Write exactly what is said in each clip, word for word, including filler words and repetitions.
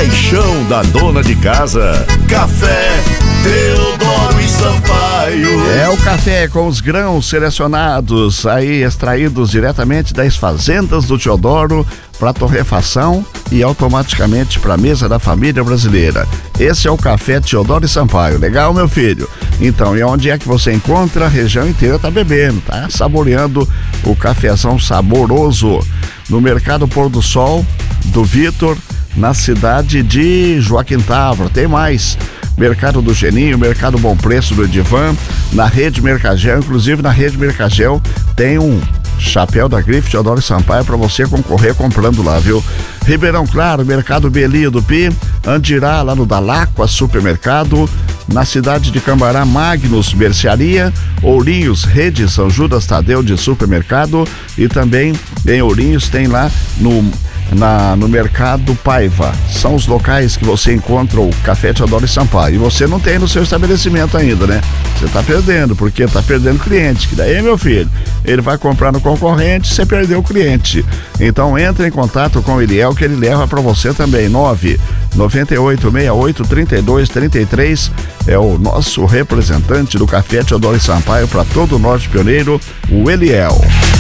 paixão da dona de casa. Café Teodoro e Sampaio. É o café com os grãos selecionados, aí extraídos diretamente das fazendas do Teodoro para torrefação e automaticamente para a mesa da família brasileira. Esse é o café Teodoro e Sampaio. Legal, meu filho? Então, e onde é que você encontra? A região inteira tá bebendo, tá saboreando o cafezão saboroso no Mercado Pôr do Sol do Vitor, na cidade de Joaquim Távora. Tem mais. Mercado do Geninho, Mercado Bom Preço do Edivan, na Rede Mercagel, inclusive na Rede Mercagel tem um chapéu da grife Teodoro e Sampaio para você concorrer comprando lá, viu? Ribeirão Claro, Mercado Belia do Pi, Andirá, lá no Dalacqua Supermercado, na cidade de Cambará, Magnus Mercearia, Ourinhos, Rede São Judas Tadeu de Supermercado, e também em Ourinhos tem lá no Na, no Mercado Paiva. São os locais que você encontra o café Teodoro e Sampaio. E você não tem no seu estabelecimento ainda, né? Você tá perdendo, porque tá perdendo cliente. Que daí, meu filho, ele vai comprar no concorrente, você perdeu o cliente. Então entre em contato com o Eliel, que ele leva para você também. nove nove oito seis oito três dois três três é o nosso representante do café Teodoro e Sampaio para todo o Norte Pioneiro, o Eliel.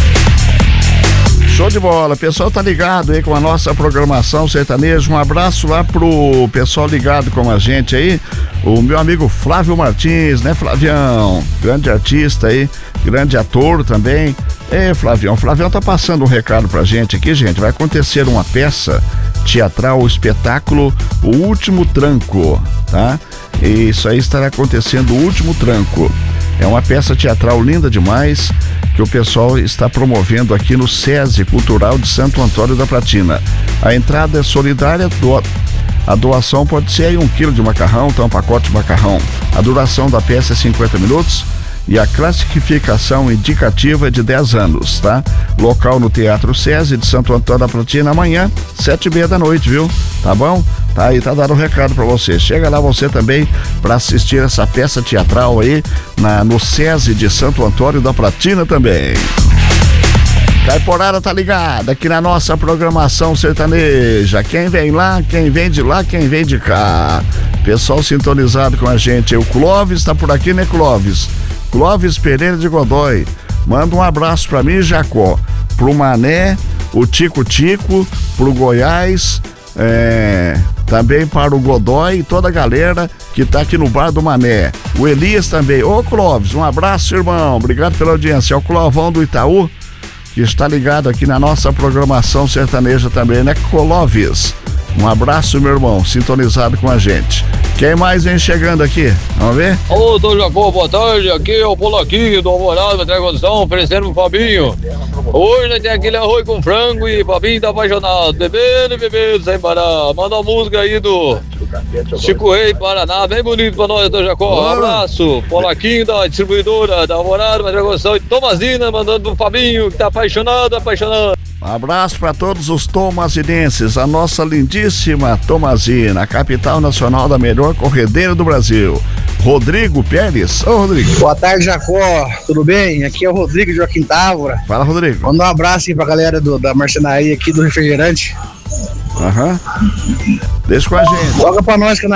Show de bola, pessoal tá ligado aí com a nossa programação sertaneja. Um abraço lá pro pessoal ligado com a gente aí, o meu amigo Flávio Martins, né, Flavião? Grande artista aí, grande ator também. É, Flavião, Flavião tá passando um recado pra gente aqui, gente. Vai acontecer uma peça teatral, o espetáculo O Último Tranco, tá? E isso aí estará acontecendo, O Último Tranco. É uma peça teatral linda demais que o pessoal está promovendo aqui no SESI Cultural de Santo Antônio da Platina. A entrada é solidária, do... a doação pode ser aí um quilo de macarrão, então um pacote de macarrão. A duração da peça é cinquenta minutos e a classificação indicativa é de dez anos, tá? Local no Teatro SESI de Santo Antônio da Platina, amanhã, sete e meia da noite, viu? Tá bom? Tá aí, tá dando um recado pra você. Chega lá você também pra assistir essa peça teatral aí na, no SESI de Santo Antônio da Platina também. Caiporada tá ligada aqui na nossa programação sertaneja. Quem vem lá, quem vem de lá, quem vem de cá. Pessoal sintonizado com a gente. O Clóvis tá por aqui, né, Clóvis? Clóvis Pereira de Godoy. Manda um abraço pra mim, Jacó. Pro Mané, o Tico Tico, pro Goiás, é, também para o Godoy e toda a galera que tá aqui no Bar do Mané. O Elias também. Ô, Clóvis, um abraço, irmão. Obrigado pela audiência. É o Clovão do Itaú, que está ligado aqui na nossa programação sertaneja também, né, Clóvis? Um abraço, meu irmão, sintonizado com a gente. Quem mais vem chegando aqui? Vamos ver? Ô, Dom Jacó, boa tarde. Aqui é o Polaquinho do Alvorada, Dragãozão, oferecendo pro Fabinho. Hoje tem aquele arroz com frango e Fabinho tá apaixonado. Bebendo e bebendo sem parar. Manda a música aí do Chico Rei, Paraná. Bem bonito pra nós, Dom Jacó. Um abraço. Polaquinho da distribuidora da Alvorada, Dragãozão e Tomazina, mandando pro Fabinho, que tá apaixonado, apaixonado. Um abraço para todos os tomazinenses, a nossa lindíssima Tomazina, a capital nacional da melhor corredeira do Brasil. Rodrigo Pérez. Ô, Rodrigo. Boa tarde, Jacó. Tudo bem? Aqui é o Rodrigo de Joaquim Távora. Fala, Rodrigo. Manda um abraço aí pra galera do, da marcenaria aqui do refrigerante. Aham. Uhum. Deixa com a gente. Joga pra nós que